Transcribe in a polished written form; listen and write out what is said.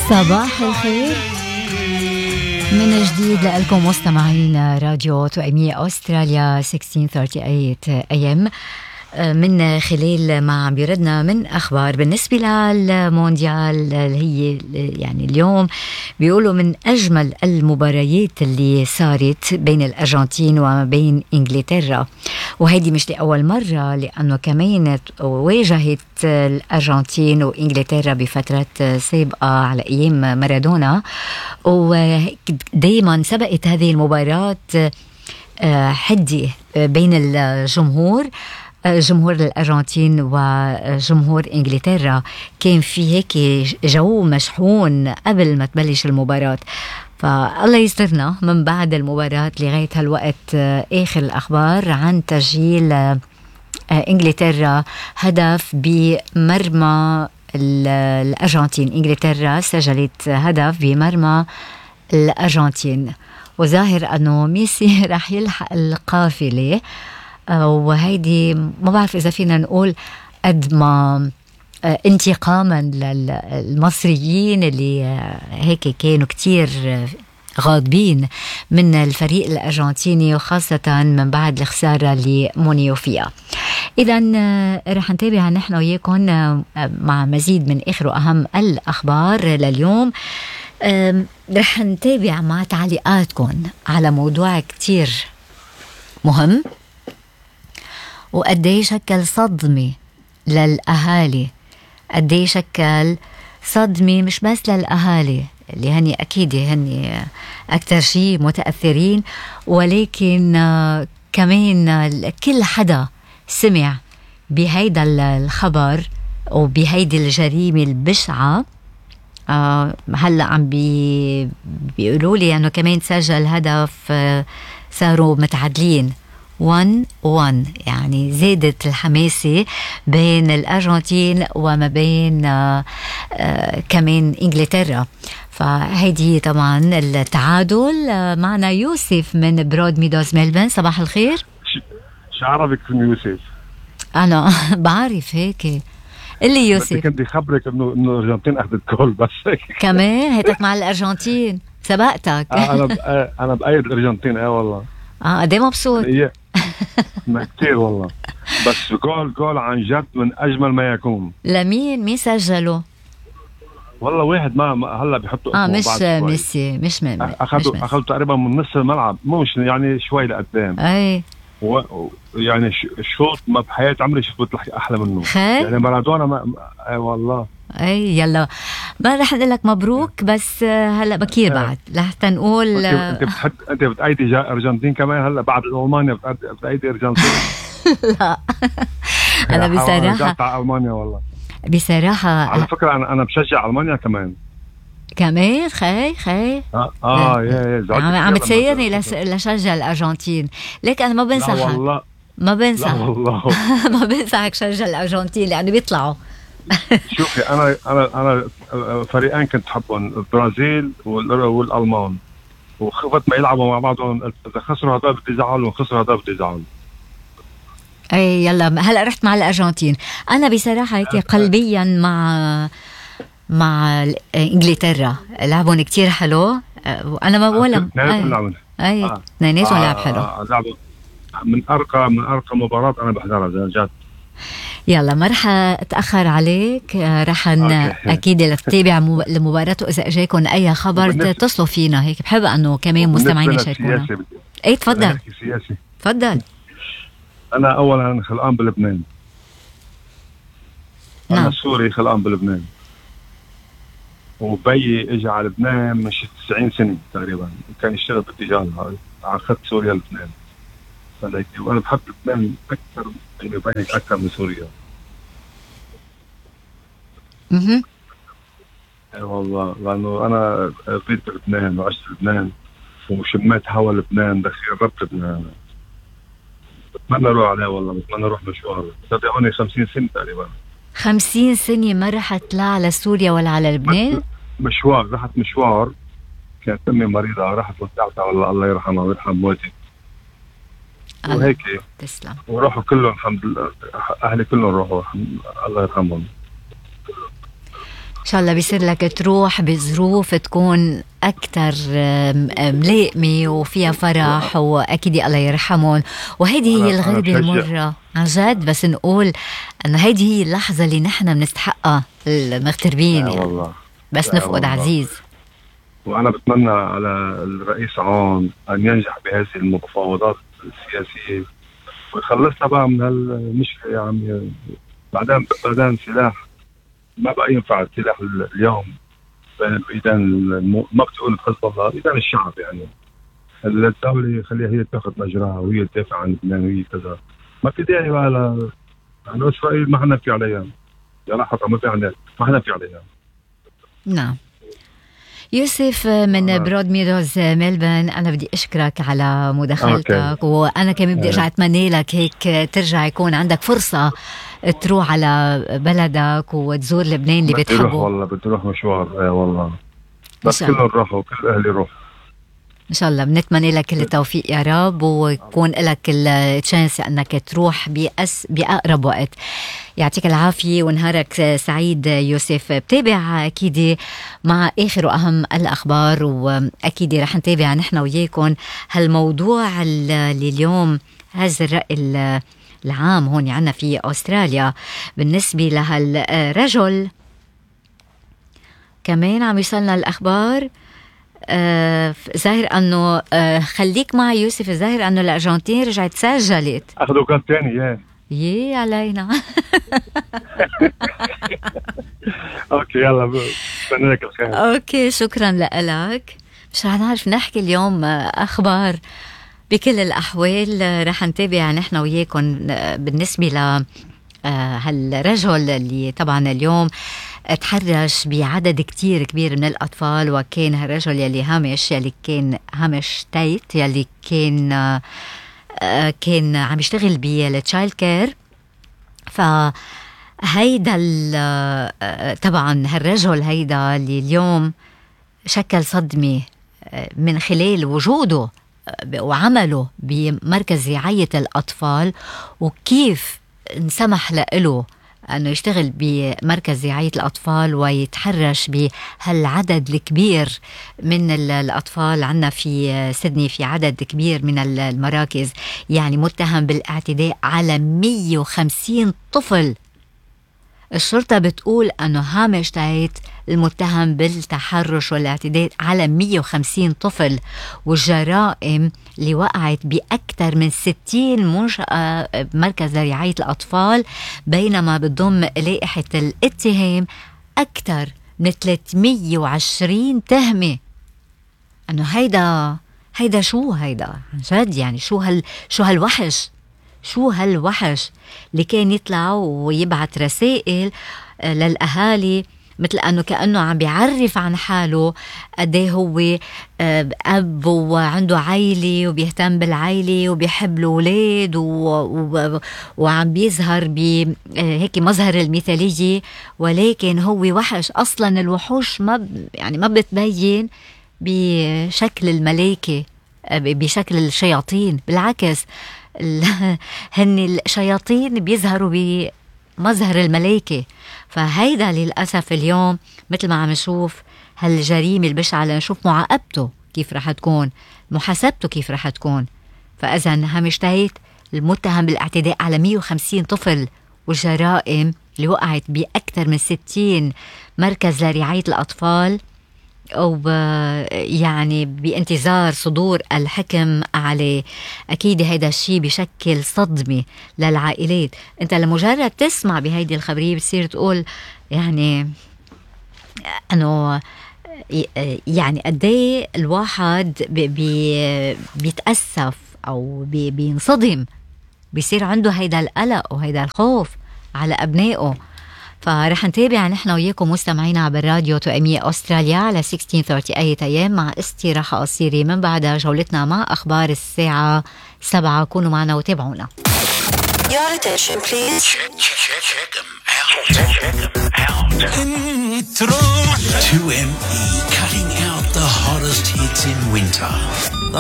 صباح الخير من جديد لكم مستمعين راديو توأمية أستراليا 1638 AM من خلال ما عم بيردنا من أخبار بالنسبة للمونديال اللي هي يعني اليوم بيقولوا من أجمل المباريات اللي صارت بين الأرجنتين وما بين إنجلترا، وهيدي مش لأول مرة لأنه كمان واجهت الأرجنتين وإنجلترا بفترة سابقة على أيام مارادونا، ودايما سبقت هذه المباراة حدي بين الجمهور، جمهور الأرجنتين وجمهور إنجلترا. كان في هيك جو مشحون قبل ما تبلش المباراة، فالله يسترنا من بعد المباراة لغاية هالوقت. آخر الأخبار عن تسجيل إنجلترا هدف بمرمى الأرجنتين. إنجلترا سجلت هدف بمرمى الأرجنتين، وظاهر أنه ميسي رح يلحق القافلة، وهيدي ما بعرف إذا فينا نقول قد ما انتقاما للمصريين اللي هيك كانوا كتير غاضبين من الفريق الأرجنتيني، وخاصة من بعد الخسارة اللي منيوا فيها. إذن رح نتابع نحن وياكم مع مزيد من آخر وأهم الأخبار لليوم. رح نتابع مع تعليقاتكم على موضوع كتير مهم، وقديه شكل صدمة للأهالي، قديه شكل صدمة مش بس للأهالي اللي هني أكيد هني أكتر شيء متأثرين، ولكن كمان كل حدا سمع بهيدا الخبر وبهيدي الجريمة البشعة. هلأ عم بيقولوا لي أنه كمان سجل هدف، صاروا متعادلين 1-1، يعني زادت الحماسة بين الأرجنتين وما بين كمان إنجلترا. فهيدي طبعا التعادل. معنا يوسف من برود ميدوز ميلبن. صباح الخير. شو عرفك في يوسف؟ أنا بعرف هيك. اللي يوسف كنت خبرك إنه الأرجنتين أخذت جول بس كمان هيتك مع الأرجنتين سبقتك. أنا بأيد الأرجنتين. والله قد ايه مبسوط. ما كتير والله، بس جول عن جد من أجمل ما يكون. مين سجله؟ والله واحد ما هلا بيحطوا مش ميسي، مش أخذوا تقريبا من نص الملعب، مش يعني شوي لقدام. أي يعني الشوط ما بحياتي عمري شفت أحلى منه. يعني مارادونا والله. اي يلا ما رح نقول لك مبروك، بس هلا بكير بعد لحتى نقول. انت بتأيدي ارجنتين كمان هلا بعد المانيا بتأيدي ارجنتين؟ لا انا بصراحه على المانيا والله. بصراحه على فكره انا بشجع المانيا كمان خي يا عم تسيرني لشجع الارجنتين، ليك انا ما بنصحك. والله ما بنصحك. والله ما بنصحك شجع الارجنتين لانه بيطلعوا. شوفي انا فريقين كنت احبهم، البرازيل والالمان، وخفت ما يلعبوا مع بعضهم. اذا خسروا هذا بدي زعل وخسروا هذا بدي زعل. اي يلا هلا رحت مع الارجنتين. انا بصراحه هيك قلبيا مع انجلترا، لعبهم كتير حلو، وانا ما بقول اثنيناتهم لعب حلو. لعبوا من ارقى مباراه انا بحضرها جد. يلا ما رح اتاخر عليك، رح اكيد تتابع المباراه، واذا اجاكم اي خبر اتصلوا فينا، هيك بحب انه كمان مستمعين يشاركونا. اي تفضل. تفضل. انا اولا خلقان بلبنان. انا سوري خلقان بلبنان، وبيي اجى على لبنان من 90 سنه تقريبا، كان يشتغل بالتجاره هاي على خط سوريا لبنان. وانا بحب لبنان اكثر، يعني بينك اكثر من سوريا. والله لانه انا بيت بلبنان وعشت بلبنان وشميت هوا لبنان، جربت لبنان. بتمنى اروح عليه والله، بتمنى اروح مشوار. صدقوني 50 سنه تقريبا. 50 سنه ما رحت لا على سوريا ولا على لبنان؟ مشوار، رحت مشوار، كانت امي مريضه، رحت ودعتها والله الله يرحمها ويرحم والدي وهيك. تسلم. وروحوا كلهم الحمد لله، اهلي كلهم روحوا الله يرحمهم. إن شاء الله بيصير لك تروح بظروف تكون أكتر ملائمة وفيها فرح، وأكيد الله يرحمهم. وهذه هي الغربة المرة عن جد، بس نقول أن هذه هي اللحظة اللي نحن بنستحقها المغتربين يعني. والله بس نفقد عزيز. وأنا بتمنى على الرئيس عون أن ينجح بهذه المفاوضات السياسية ويخلصنا بقى من هالمشكلة يا عمي. بعدين سلاح ما بقى ينفع السلاح اليوم بإيدان ما بتقول حزب الله، بإيدان الشعب يعني. الدولة خليها هي تاخذ مجراها وهي تدافع عن لبنان وهي كذا، ما في داعي بقى لأنه إسرائيل ما حنا في عليها يا لاحظة، ما حنا في عليها. نعم. يوسف من برود ميدوز ميلبورن، أنا بدي أشكرك على مداخلتك. وأنا كمان بدي أرجع أتمنى لك هيك ترجع يكون عندك فرصة تروح على بلدك وتزور لبنان اللي بتحبه. والله بدي أروح مشوار والله، بس كلهم راحوا وكل أهلي روح إن شاء الله. بنتمنى لك كل التوفيق يا رب، ويكون لك التشانس أنك تروح بأقرب وقت. يعطيك العافية ونهارك سعيد يوسف. بتابع أكيد مع آخر وأهم الأخبار، وأكيد رح نتابع نحن وياكم هالموضوع اللي اليوم هذا الرأي العام هون عنا في أستراليا بالنسبة لهالرجل. كمان عم يصلنا الأخبار ظاهر أنه خليك مع يوسف، ظاهر أنه الأرجنتين رجعت سجلت، أخذوا كاس تاني يي علينا. اوكي يلا بستنى لك الخير. اوكي شكرا لك. مش رح نعرف نحكي اليوم اخبار. بكل الاحوال رح نتابع نحن وياكم بالنسبه ل هالرجل اللي طبعا اليوم تحرش بعدد كتير كبير من الأطفال، وكان هالرجل يلي كان هامش تايت يلي كان عم يشتغل بالتشايلد كير. فهيدا طبعا هالرجل هيدا اللي اليوم شكل صدمة من خلال وجوده وعمله بمركز رعاية الأطفال، وكيف انسمح له أنه يشتغل بمركز رعاية الأطفال ويتحرش بهالعدد الكبير من الأطفال. عنا في سيدني في عدد كبير من المراكز، يعني متهم بالاعتداء على 150 طفل. الشرطة بتقول أنه هامش تايت المتهم بالتحرش والاعتداء على 150 طفل، والجرائم اللي وقعت بأكثر من 60 منشأة مركز لرعاية الأطفال، بينما بتضم لائحة الاتهام أكثر من 320 تهمة. أنه هيدا شو هيدا عن جد، يعني شو هالوحش اللي كان يطلع ويبعت رسائل للأهالي، مثل أنه كأنه عم بيعرف عن حاله قديه هو أب وعنده عائلة وبيهتم بالعائلة وبيحب الأولاد وعم بيظهر بهيك مظهر المثالية، ولكن هو وحش. أصلا الوحوش ما بتبين بشكل الملائكة، بشكل الشياطين، بالعكس هن الشياطين بيظهروا بمظهر الملائكة. فهيدا للأسف اليوم مثل ما عم نشوف هالجريمة البشعة، لنشوف معاقبته كيف رح تكون، محاسبته كيف رح تكون. فإذا هامش تايت المتهم بالاعتداء على 150 طفل، والجرائم اللي وقعت بأكثر من 60 مركز لرعاية الأطفال، أو يعني بانتظار صدور الحكم عليه. أكيد هيدا الشيء بشكل صدمة للعائلات. أنت لمجرد تسمع بهيدي الخبرية بتصير تقول يعني أنه يعني قديه الواحد بيتأسف أو بينصدم، بيصير عنده هيدا القلق وهيدا الخوف على أبنائه. فرح نتابع نحن وياكم مستمعينا عبر راديو توأمية أستراليا على 1638 AM، مع استراحة قصيرة من بعدها جولتنا مع أخبار الساعة 7. كونوا معنا وتابعونا. Your attention please. Check them out. Intro 2ME, cutting out the hottest hits in winter.